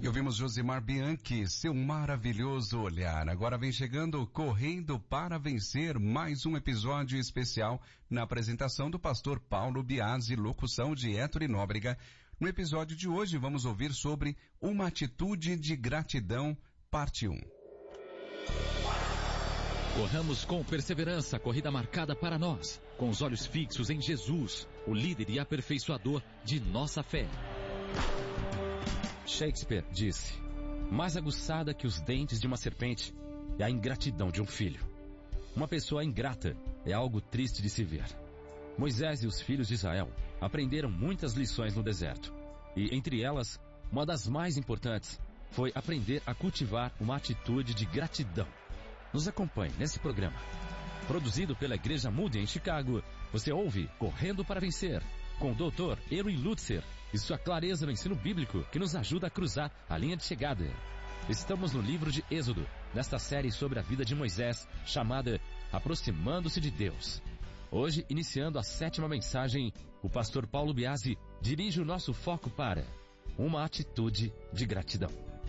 E ouvimos Josimar Bianchi, seu maravilhoso olhar. Agora vem chegando Correndo para Vencer, mais um episódio especial na apresentação do pastor Paulo Biasi, locução de Héctor Nóbrega. No episódio de hoje vamos ouvir sobre uma atitude de gratidão, parte 1. Corramos com perseverança a corrida marcada para nós, com os olhos fixos em Jesus, o líder e aperfeiçoador de nossa fé. Shakespeare disse: mais aguçada que os dentes de uma serpente é a ingratidão de um filho. Uma pessoa ingrata é algo triste de se ver. Moisés e os filhos de Israel aprenderam muitas lições no deserto. E entre elas, uma das mais importantes foi aprender a cultivar uma atitude de gratidão. Nos acompanhe nesse programa. Produzido pela Igreja Moody em Chicago, você ouve Correndo para Vencer, com o Dr. Erwin Lutzer e sua clareza no ensino bíblico que nos ajuda a cruzar a linha de chegada. Estamos no livro de Êxodo, nesta série sobre a vida de Moisés, chamada Aproximando-se de Deus. Hoje, iniciando a 7ª mensagem, o pastor Paulo Biasi dirige o nosso foco para uma atitude de gratidão.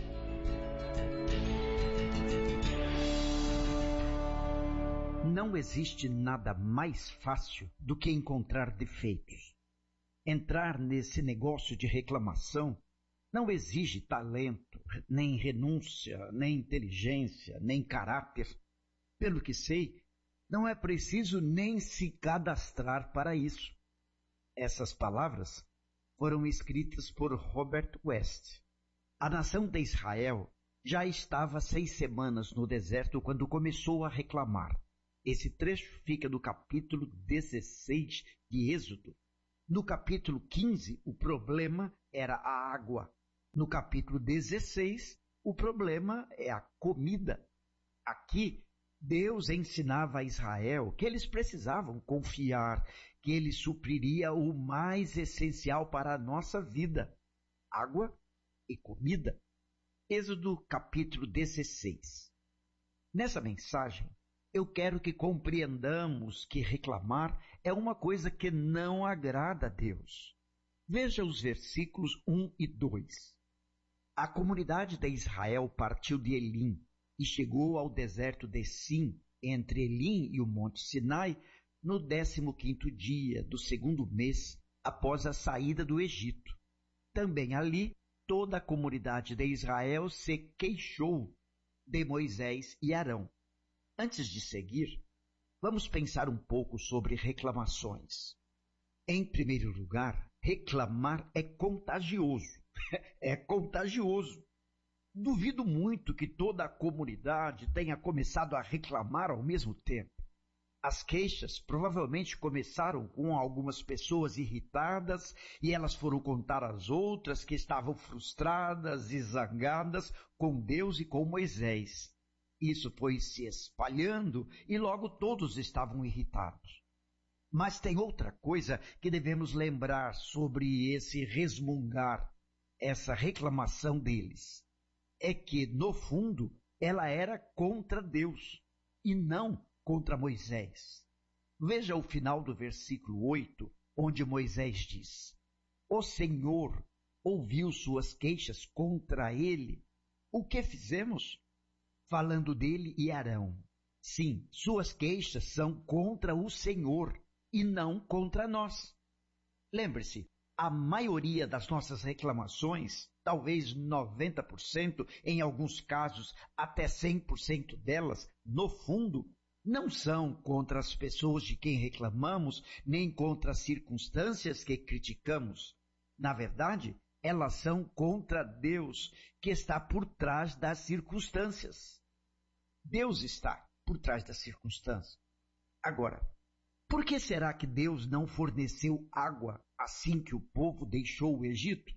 Não existe nada mais fácil do que encontrar defeitos. Entrar nesse negócio de reclamação não exige talento, nem renúncia, nem inteligência, nem caráter. Pelo que sei, não é preciso nem se cadastrar para isso. Essas palavras foram escritas por Robert West. A nação de Israel já estava 6 semanas no deserto quando começou a reclamar. Esse trecho fica no capítulo 16 de Êxodo. No capítulo 15, o problema era a água. No capítulo 16, o problema é a comida. Aqui, Deus ensinava a Israel que eles precisavam confiar, que Ele supriria o mais essencial para a nossa vida: água e comida. Êxodo capítulo 16. Nessa mensagem, eu quero que compreendamos que reclamar é uma coisa que não agrada a Deus. Veja os versículos 1 e 2. A comunidade de Israel partiu de Elim e chegou ao deserto de Sim, entre Elim e o Monte Sinai, no 15º dia do 2º mês após a saída do Egito. Também ali, toda a comunidade de Israel se queixou de Moisés e Arão. Antes de seguir, vamos pensar um pouco sobre reclamações. Em primeiro lugar, reclamar é contagioso. É contagioso. Duvido muito que toda a comunidade tenha começado a reclamar ao mesmo tempo. As queixas provavelmente começaram com algumas pessoas irritadas e elas foram contar às outras que estavam frustradas e zangadas com Deus e com Moisés. Isso foi se espalhando e logo todos estavam irritados. Mas tem outra coisa que devemos lembrar sobre esse resmungar, essa reclamação deles. É que, no fundo, ela era contra Deus e não contra Moisés. Veja o final do versículo 8, onde Moisés diz: o Senhor ouviu suas queixas contra ele. O que fizemos? Falando dele e Arão. Sim, suas queixas são contra o Senhor e não contra nós. Lembre-se, a maioria das nossas reclamações, talvez 90%, em alguns casos até 100% delas, no fundo, não são contra as pessoas de quem reclamamos, nem contra as circunstâncias que criticamos. Na verdade, elas são contra Deus, que está por trás das circunstâncias. Deus está por trás das circunstâncias. Agora, por que será que Deus não forneceu água assim que o povo deixou o Egito?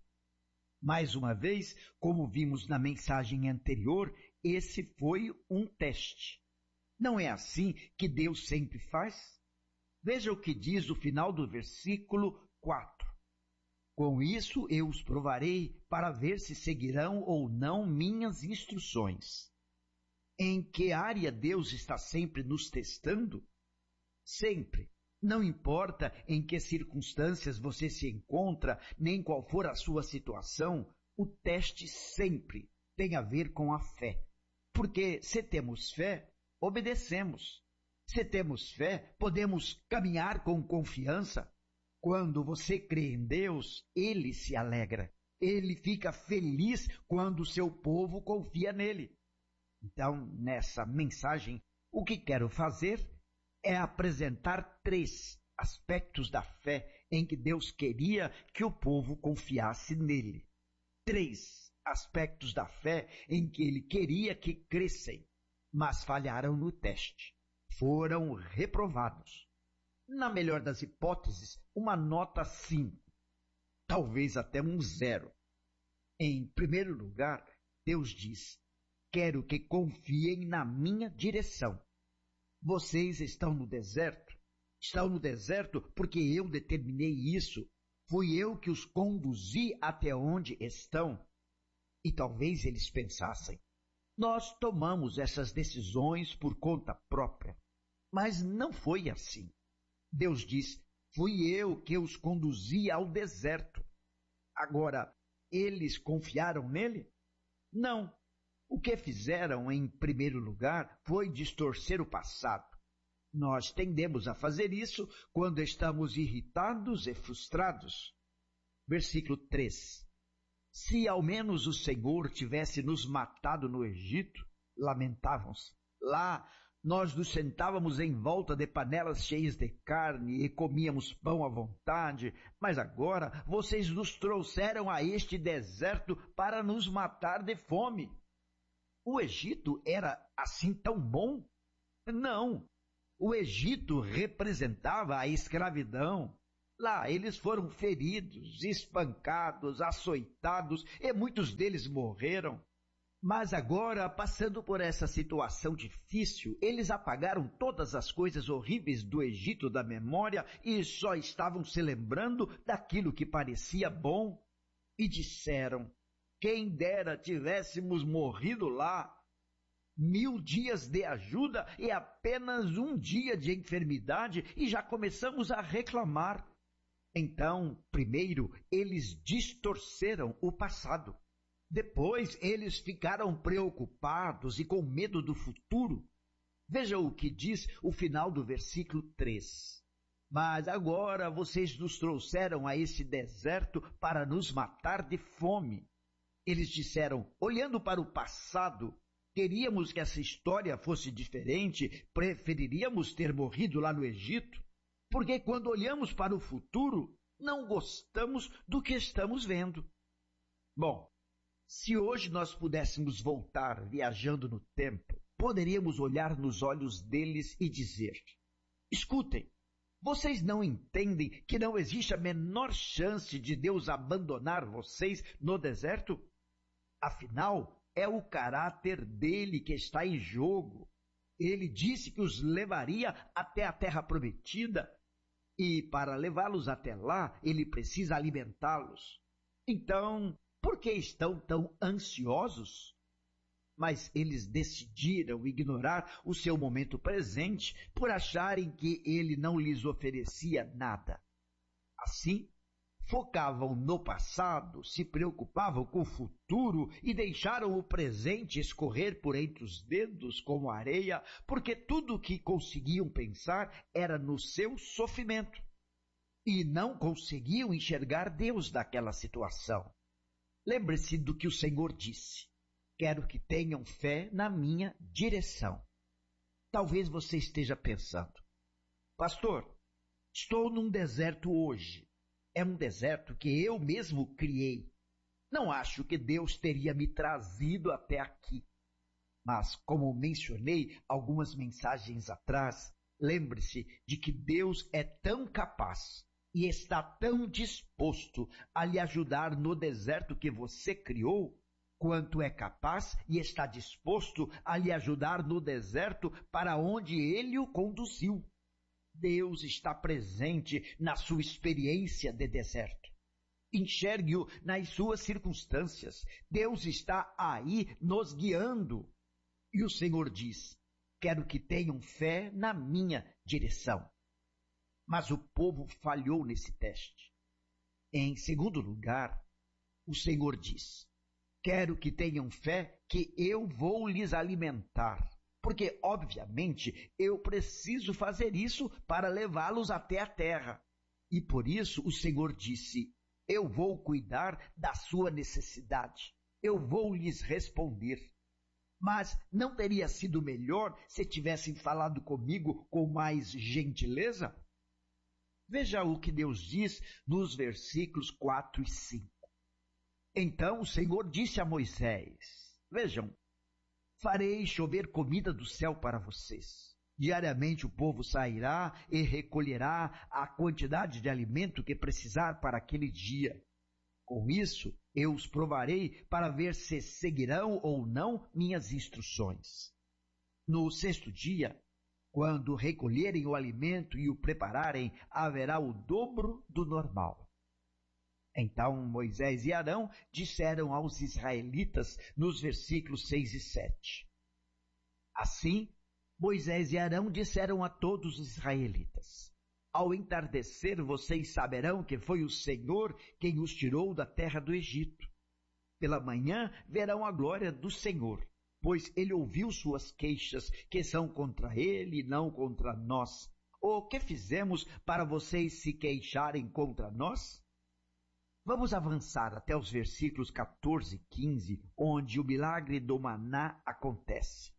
Mais uma vez, como vimos na mensagem anterior, esse foi um teste. Não é assim que Deus sempre faz? Veja o que diz o final do versículo 4. Com isso eu os provarei para ver se seguirão ou não minhas instruções. Em que área Deus está sempre nos testando? Sempre. Não importa em que circunstâncias você se encontra, nem qual for a sua situação, o teste sempre tem a ver com a fé. Porque se temos fé, obedecemos. Se temos fé, podemos caminhar com confiança. Quando você crê em Deus, Ele se alegra. Ele fica feliz quando o seu povo confia nele. Então, nessa mensagem, o que quero fazer é apresentar 3 aspectos da fé em que Deus queria que o povo confiasse nele. 3 aspectos da fé em que ele queria que crescem, mas falharam no teste. Foram reprovados. Na melhor das hipóteses, uma nota 5, talvez até um 0. Em primeiro lugar, Deus diz: quero que confiem na minha direção. Vocês estão no deserto? Estão no deserto porque eu determinei isso. Fui eu que os conduzi até onde estão. E talvez eles pensassem: nós tomamos essas decisões por conta própria. Mas não foi assim. Deus diz: fui eu que os conduzi ao deserto. Agora, eles confiaram nele? Não. O que fizeram, em primeiro lugar, foi distorcer o passado. Nós tendemos a fazer isso quando estamos irritados e frustrados. Versículo 3. Se ao menos o Senhor tivesse nos matado no Egito, lamentavam-se. Lá nós nos sentávamos em volta de panelas cheias de carne e comíamos pão à vontade, mas agora vocês nos trouxeram a este deserto para nos matar de fome. O Egito era assim tão bom? Não. O Egito representava a escravidão. Lá eles foram feridos, espancados, açoitados e muitos deles morreram. Mas agora, passando por essa situação difícil, eles apagaram todas as coisas horríveis do Egito da memória e só estavam se lembrando daquilo que parecia bom. E disseram: quem dera tivéssemos morrido lá. 1000 dias de ajuda e apenas 1 dia de enfermidade e já começamos a reclamar. Então, primeiro, eles distorceram o passado. Depois, eles ficaram preocupados e com medo do futuro. Veja o que diz o final do versículo 3. Mas agora vocês nos trouxeram a esse deserto para nos matar de fome. Eles disseram: olhando para o passado, queríamos que essa história fosse diferente, preferiríamos ter morrido lá no Egito, porque quando olhamos para o futuro, não gostamos do que estamos vendo. Bom, se hoje nós pudéssemos voltar viajando no tempo, poderíamos olhar nos olhos deles e dizer: escutem, vocês não entendem que não existe a menor chance de Deus abandonar vocês no deserto? Afinal, é o caráter dele que está em jogo. Ele disse que os levaria até a terra prometida e para levá-los até lá, ele precisa alimentá-los. Então, por que estão tão ansiosos? Mas eles decidiram ignorar o seu momento presente por acharem que ele não lhes oferecia nada. Assim, focavam no passado, se preocupavam com o futuro e deixaram o presente escorrer por entre os dedos como areia, porque tudo o que conseguiam pensar era no seu sofrimento. E não conseguiam enxergar Deus naquela situação. Lembre-se do que o Senhor disse: quero que tenham fé na minha direção. Talvez você esteja pensando: pastor, estou num deserto hoje. É um deserto que eu mesmo criei. Não acho que Deus teria me trazido até aqui. Mas, como mencionei algumas mensagens atrás, lembre-se de que Deus é tão capaz e está tão disposto a lhe ajudar no deserto que você criou, quanto é capaz e está disposto a lhe ajudar no deserto para onde ele o conduziu. Deus está presente na sua experiência de deserto. Enxergue-o nas suas circunstâncias. Deus está aí nos guiando. E o Senhor diz: quero que tenham fé na minha direção. Mas o povo falhou nesse teste. Em segundo lugar, o Senhor diz: Quero que tenham fé que eu vou lhes alimentar, porque, obviamente, eu preciso fazer isso para levá-los até a terra. E por isso o Senhor disse: eu vou cuidar da sua necessidade, eu vou lhes responder. Mas não teria sido melhor se tivessem falado comigo com mais gentileza? Veja o que Deus diz nos versículos 4 e 5. Então o Senhor disse a Moisés: vejam, farei chover comida do céu para vocês. Diariamente o povo sairá e recolherá a quantidade de alimento que precisar para aquele dia. Com isso, eu os provarei para ver se seguirão ou não minhas instruções. No sexto dia, quando recolherem o alimento e o prepararem, haverá o dobro do normal. Então Moisés e Arão disseram aos israelitas nos versículos 6 e 7. Assim, Moisés e Arão disseram a todos os israelitas: ao entardecer vocês saberão que foi o Senhor quem os tirou da terra do Egito. Pela manhã verão a glória do Senhor, pois ele ouviu suas queixas, que são contra ele e não contra nós. O que fizemos para vocês se queixarem contra nós? Vamos avançar até os versículos 14 e 15, onde o milagre do maná acontece.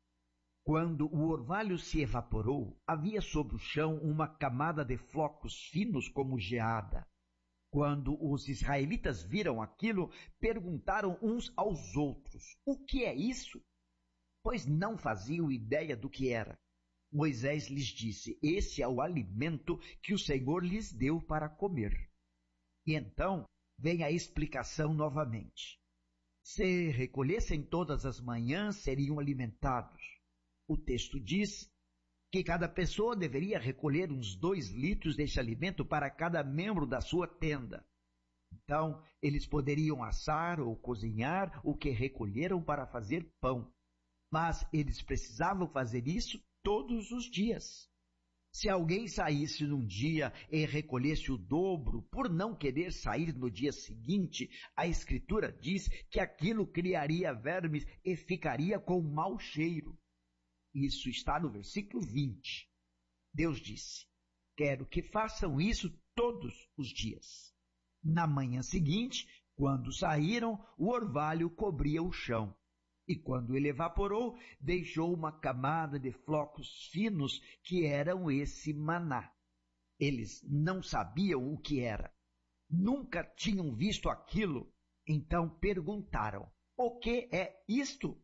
Quando o orvalho se evaporou, havia sobre o chão uma camada de flocos finos como geada. Quando os israelitas viram aquilo, perguntaram uns aos outros: o que é isso? Pois não faziam ideia do que era. Moisés lhes disse: esse é o alimento que o Senhor lhes deu para comer. E então vem a explicação novamente. Se recolhessem todas as manhãs, seriam alimentados. O texto diz que cada pessoa deveria recolher uns 2 litros deste alimento para cada membro da sua tenda. Então, eles poderiam assar ou cozinhar o que recolheram para fazer pão. Mas eles precisavam fazer isso todos os dias. Se alguém saísse num dia e recolhesse o dobro por não querer sair no dia seguinte, a Escritura diz que aquilo criaria vermes e ficaria com mau cheiro. Isso está no versículo 20. Deus disse: quero que façam isso todos os dias. Na manhã seguinte, quando saíram, o orvalho cobria o chão. E quando ele evaporou, deixou uma camada de flocos finos que eram esse maná. Eles não sabiam o que era. Nunca tinham visto aquilo. Então perguntaram: o que é isto?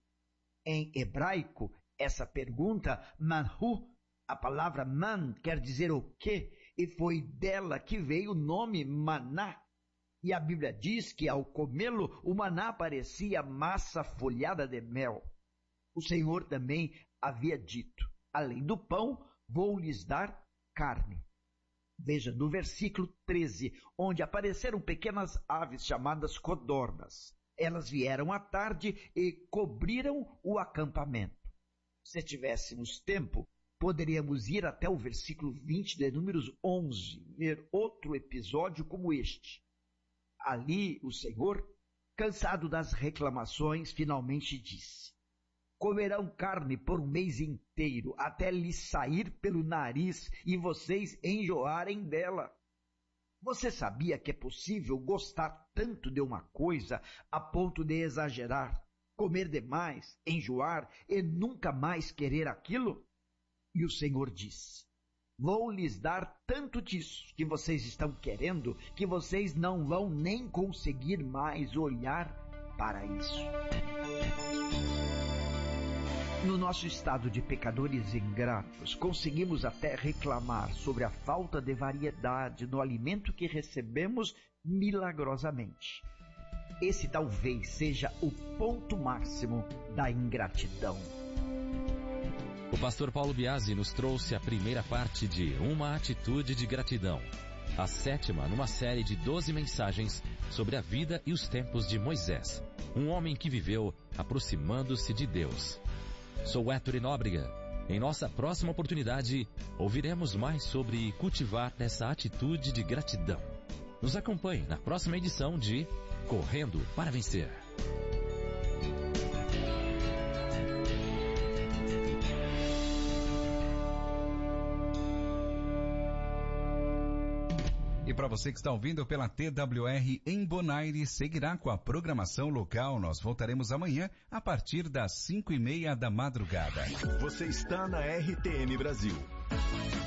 Em hebraico, essa pergunta, manhu, a palavra man quer dizer o quê? E foi dela que veio o nome maná. E a Bíblia diz que ao comê-lo, o maná parecia massa folhada de mel. O Senhor também havia dito: além do pão, vou lhes dar carne. Veja no versículo 13, onde apareceram pequenas aves chamadas codornas. Elas vieram à tarde e cobriram o acampamento. Se tivéssemos tempo, poderíamos ir até o versículo 20 de Números 11, ver outro episódio como este. Ali o Senhor, cansado das reclamações, finalmente disse: comerão carne por um mês inteiro, até lhes sair pelo nariz e vocês enjoarem dela. Você sabia que é possível gostar tanto de uma coisa a ponto de exagerar, comer demais, enjoar e nunca mais querer aquilo? E o Senhor disse: vou lhes dar tanto disso que vocês estão querendo, que vocês não vão nem conseguir mais olhar para isso. No nosso estado de pecadores ingratos, conseguimos até reclamar sobre a falta de variedade no alimento que recebemos milagrosamente. Esse talvez seja o ponto máximo da ingratidão. O pastor Paulo Biasi nos trouxe a primeira parte de Uma Atitude de Gratidão, a 7ª numa série de 12 mensagens sobre a vida e os tempos de Moisés, um homem que viveu aproximando-se de Deus. Sou Héctor Nóbrega. Em nossa próxima oportunidade, ouviremos mais sobre cultivar essa atitude de gratidão. Nos acompanhe na próxima edição de Correndo para Vencer. E para você que está ouvindo pela TWR em Bonaire, seguirá com a programação local. Nós voltaremos amanhã a partir das 5:30 da madrugada. Você está na RTM Brasil.